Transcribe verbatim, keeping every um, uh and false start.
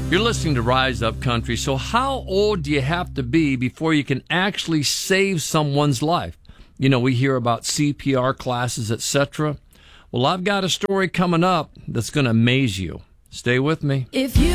You're listening to Rise Up Country. So how old do you have to be before you can actually save someone's life? You know, we hear about C P R classes, et cetera. Well, I've got a story coming up that's going to amaze you. Stay with me. If you